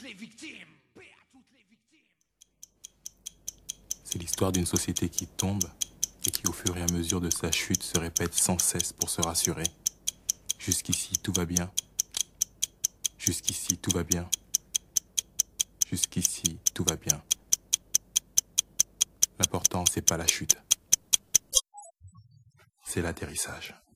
toutes les victimes. Paix à toutes les victimes. C'est l'histoire d'une société qui tombe et qui, au fur et à mesure de sa chute, se répète sans cesse pour se rassurer. Jusqu'ici, tout va bien. Jusqu'ici, tout va bien. Jusqu'ici, tout va bien. L'important, c'est pas la chute. C'est l'atterrissage.